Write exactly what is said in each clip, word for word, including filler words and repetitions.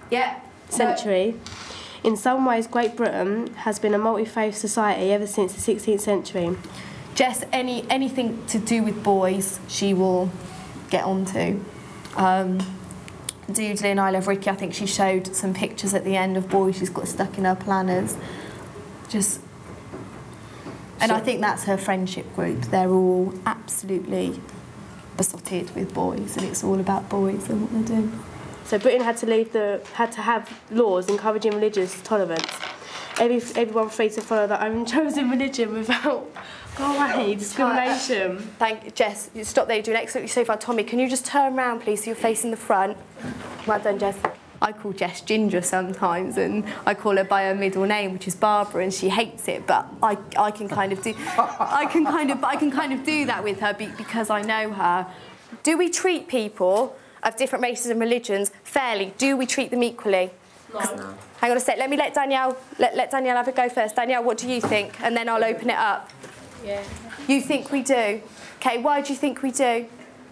Yeah. Century. In some ways, Great Britain has been a multi-faith society ever since the sixteenth century. Jess, any anything to do with boys, she will get onto. Um, Doodley and I Love Ricky, I think she showed some pictures at the end of boys she's got stuck in her planners. Just, and so, I think that's her friendship group. They're all absolutely besotted with boys, and it's all about boys and what they're doing. So Britain had to leave the had to have laws encouraging religious tolerance. Every everyone free to follow their own chosen religion without go away discrimination. Uh, thank you, Jess. You stop there. You're doing excellently so far. Tommy, can you just turn around, please, so you're facing the front? Well done, Jess. I call Jess Ginger sometimes, and I call her by her middle name, which is Barbara, and she hates it. But I, I can kind of do, I can kind of, I can kind of do that with her because I know her. Do we treat people of different races and religions fairly? Do we treat them equally? No. no. Hang on a sec. Let me let Danielle let let Danielle have a go first. Danielle, what do you think? And then I'll open it up. Yeah. You think we do? Okay. Why do you think we do?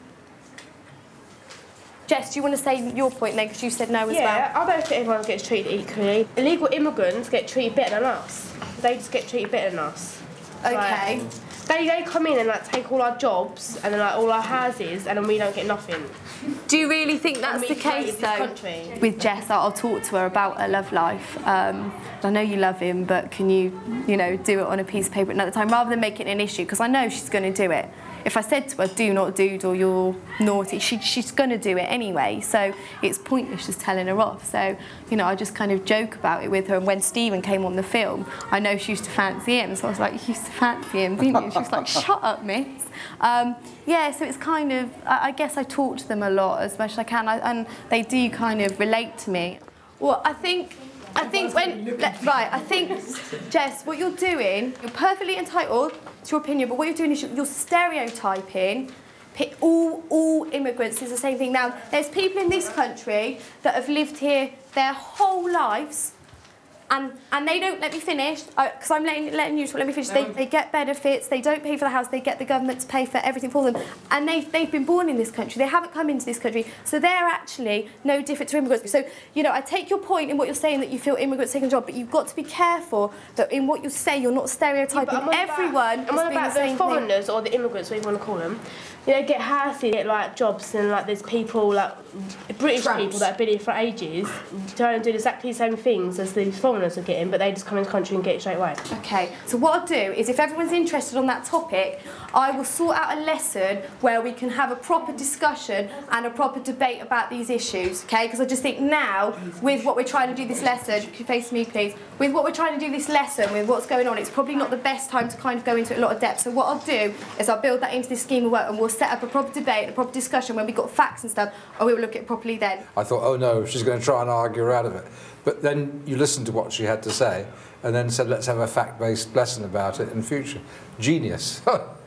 Jess, do you want to say your point then, because you said no as yeah, well? Yeah, I don't think everyone gets treated equally. Illegal immigrants get treated better than us. They just get treated better than us. Okay. Like, they, they come in and like take all our jobs and then like all our houses, and then we don't get nothing. Do you really think that's the case though? With Jess, I'll talk to her about her love life. Um, I know you love him, but can you, you know, do it on a piece of paper another time rather than make it an issue? Because I know she's going to do it. If I said to her, do not doodle, you're naughty, she, she's going to do it anyway. So it's pointless just telling her off. So, you know, I just kind of joke about it with her. And when Stephen came on the film, I know she used to fancy him. So I was like, you used to fancy him, didn't you? She was like, shut up, miss. Um, yeah, so it's kind of, I, I guess I talk to them a lot as much as I can. I, and they do kind of relate to me. Well, I think... I think when, right, I think, Jess, what you're doing, you're perfectly entitled to your opinion, but what you're doing is you're stereotyping all, all immigrants is the same thing. Now, there's people in this country that have lived here their whole lives, and, and they don't, let me finish, because I'm letting, letting you, let me finish, they, they get benefits, they don't pay for the house, they get the government to pay for everything for them, and they've, they've been born in this country, they haven't come into this country, so they're actually no different to immigrants. So, you know, I take your point in what you're saying, that you feel immigrants taking a job, but you've got to be careful that in what you say, you're not stereotyping yeah, everyone as being about the same the foreigners thing. Or the immigrants, whatever you want to call them. You know, get houses, get like jobs, and like there's people like British France. people that have been here for ages, trying to do exactly the same things as these foreigners are getting, but they just come in the country and get it straight away. Okay, so what I'll do is, if everyone's interested on that topic, I will sort out a lesson where we can have a proper discussion and a proper debate about these issues, okay? Because I just think now, with what we're trying to do this lesson, could you face me please, with what we're trying to do this lesson, with what's going on, it's probably not the best time to kind of go into a lot of depth. So what I'll do is I'll build that into this scheme of work, and we'll set up a proper debate, a proper discussion when we've got facts and stuff, and we will look at it properly then. I thought, oh no, she's going to try and argue her out of it. But then you listened to what she had to say, and then said, let's have a fact-based lesson about it in future. Genius.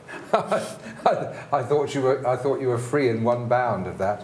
I, I, I thought you were. I thought you were free in one bound of that.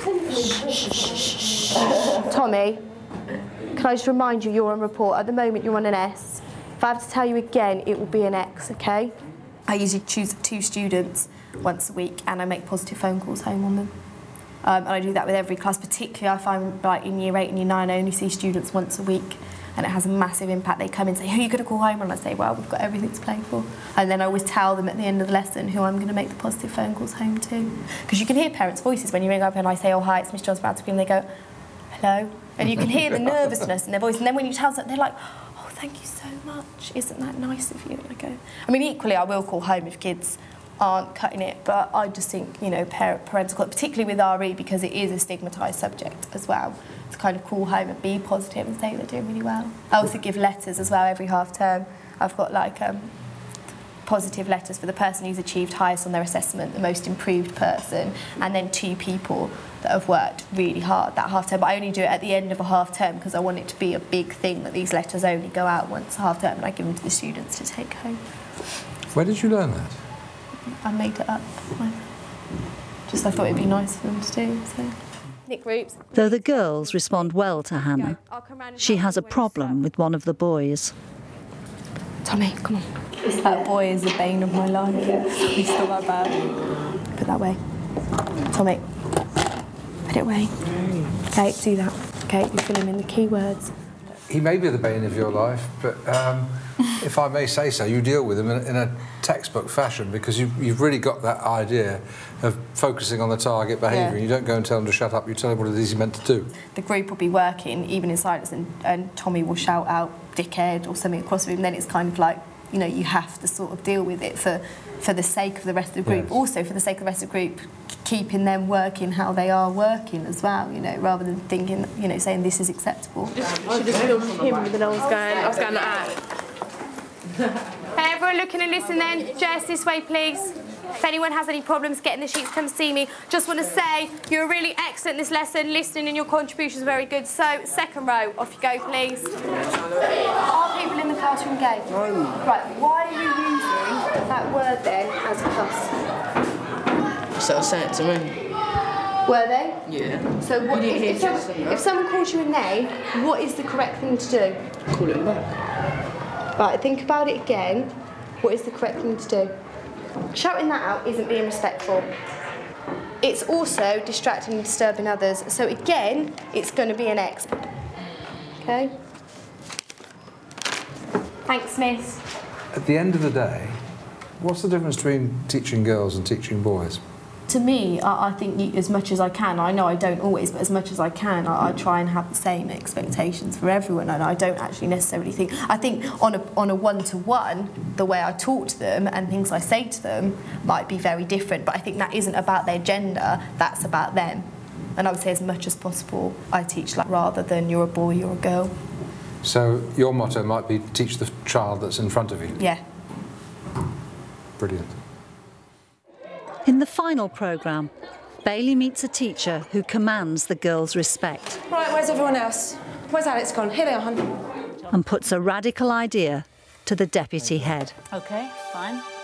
Tommy, can I just remind you, you're on report. At the moment, you're on an S. If I have to tell you again, it will be an X, okay? I usually choose two students once a week, and I make positive phone calls home on them. Um, and I do that with every class, particularly I find like in year eight and year nine, I only see students once a week, and it has a massive impact. They come and say, who are you going to call home? And I say, well, we've got everything to play for. And then I always tell them at the end of the lesson who I'm going to make the positive phone calls home to. Because you can hear parents' voices when you ring up and I say, oh, hi, it's Miss John's about to be, and they go, hello. And you can hear the nervousness in their voice. And then when you tell them, they're like, oh, thank you so much. Isn't that nice of you? And I go, I mean, equally, I will call home if kids aren't cutting it, but I just think, you know, parent, parental, particularly with R E, because it is a stigmatised subject as well, to kind of call home and be positive and say they're doing really well. I also give letters as well every half term. I've got like um, positive letters for the person who's achieved highest on their assessment, the most improved person, and then two people that have worked really hard that half term. But I only do it at the end of a half term because I want it to be a big thing that these letters only go out once a half term, and I give them to the students to take home. Where did you learn that? I made it up. Just I thought it'd be nice for them to do. So. Nick Roops. Though the girls respond well to Hannah, she has a problem with one of the boys. Tommy, come on. That boy is the bane of my life. He's still that bad. Put that away. Tommy, put it away. Okay, do that. Okay, you fill in the keywords. He may be the bane of your life, but um, if I may say so, you deal with him in, in a textbook fashion because you've, you've really got that idea of focusing on the target behaviour. Yeah. You don't go and tell him to shut up, you tell him what it is he's meant to do. The group will be working, even in silence, and, and Tommy will shout out dickhead or something across the room. Then it's kind of like, you know, you have to sort of deal with it for, for the sake of the rest of the group. Yes. Also, for the sake of the rest of the group, keeping them working how they are working as well, you know, rather than thinking, you know, saying this is acceptable. She just filmed him and then I was going, I was going like that. Hey, everyone looking and listening then. Jess, this way, please. If anyone has any problems getting the sheets, come see me. Just want to say, you're really excellent this lesson. Listening and your contributions are very good. So, second row, off you go, please. Are people in the classroom gay? No. Right, why are you using that word then as a cuss? So say it to me. Were they? Yeah. So what, if, if, someone, if someone calls you a name, what is the correct thing to do? Call it back. Right, think about it again. What is the correct thing to do? Shouting that out isn't being respectful. It's also distracting and disturbing others. So again, it's going to be an X. Okay? Thanks, Miss. At the end of the day, what's the difference between teaching girls and teaching boys? To me, I, I think you, as much as I can, I know I don't always, but as much as I can, I, I try and have the same expectations for everyone, and I don't actually necessarily think... I think on a, on a one-to-one, the way I talk to them and things I say to them might be very different, but I think that isn't about their gender, that's about them. And I would say as much as possible, I teach like rather than you're a boy, you're a girl. So your motto might be teach the child that's in front of you? Yeah. Brilliant. In the final programme, Bailey meets a teacher who commands the girls' respect. Right, where's everyone else? Where's Alex gone? Here they are, hon. And puts a radical idea to the deputy head. OK, fine.